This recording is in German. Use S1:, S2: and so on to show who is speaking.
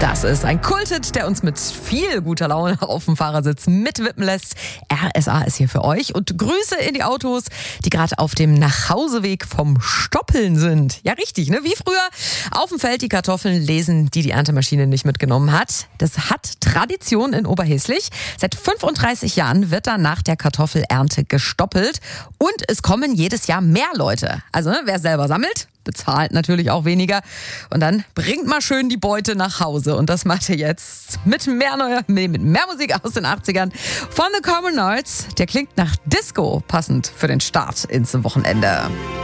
S1: Das ist ein Kulthit, der uns mit viel guter Laune auf dem Fahrersitz mitwippen lässt. RSA ist hier für euch und Grüße in die Autos, die gerade auf dem Nachhauseweg vom Stoppeln sind. Ja, richtig, ne? Wie früher auf dem Feld die Kartoffeln lesen, die Erntemaschine nicht mitgenommen hat. Das hat Tradition in Oberhäslich. Seit 35 Jahren wird da nach der Kartoffelernte gestoppelt und es kommen jedes Jahr mehr Leute. Also, wer selber sammelt, bezahlt natürlich auch weniger. Und dann bringt mal schön die Beute nach Hause. Und das macht ihr jetzt mit mehr Musik aus den 80ern von The Commonards. Der klingt nach Disco, passend für den Start ins Wochenende.